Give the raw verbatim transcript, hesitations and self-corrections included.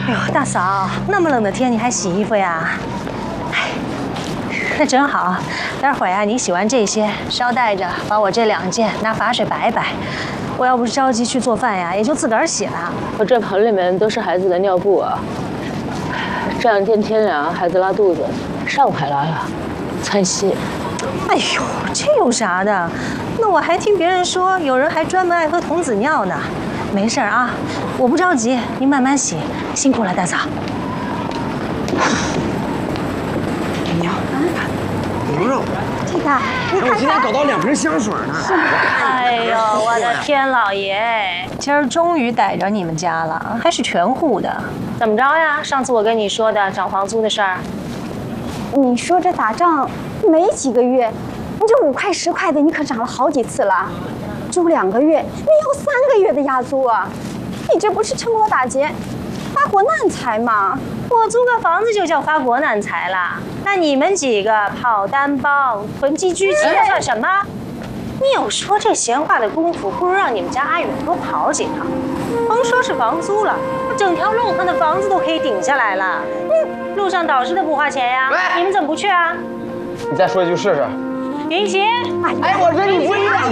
哎呦，大嫂，那么冷的天你还洗衣服呀？哎，那真好。待会儿呀，你洗完这些，捎带着把我这两件拿法水摆一摆。我要不是着急去做饭呀，也就自个儿洗了。 我这盆里面都是孩子的尿布啊。这两天天凉，孩子拉肚子，上午还拉了，窜稀。 哎呦，这有啥的？那我还听别人说，有人还专门爱喝童子尿呢。没事啊，我不着急，您慢慢洗。辛苦了，大嫂。 娘，牛肉。 这个，你我今天搞到两瓶香水呢。 哎呦，我的天老爷，今儿终于逮着你们家了，还是全户的。怎么着呀？上次我跟你说的涨房租的事儿， 你说这打仗没几个月，你这五块十块的，你可涨了好几次了。租两个月，你要三个月的押租啊！你这不是趁火打劫，发国难财吗？ 我租个房子就叫发国难财啦？那你们几个跑单包、囤积居奇，那算什么？你有说这闲话的功夫，不如让你们家阿远多跑几趟。甭说是房租了，整条路上的房子都可以顶下来了。嗯，路上导师的不花钱呀，你们怎么不去啊？ 你再说一句试试。 云行， 哎，我这你不一样。